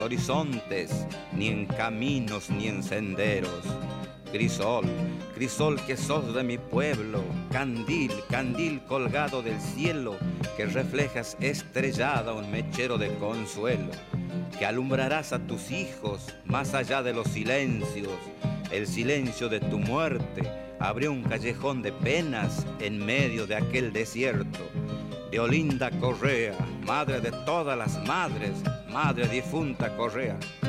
horizontes, ni en caminos ni en senderos. Crisol, crisol que sos de mi pueblo, candil, candil colgado del cielo, que reflejas estrellada un mechero de consuelo, que alumbrarás a tus hijos más allá de los silencios. El silencio de tu muerte abrió un callejón de penas en medio de aquel desierto. De Olinda Correa, madre de todas las madres, madre difunta Correa,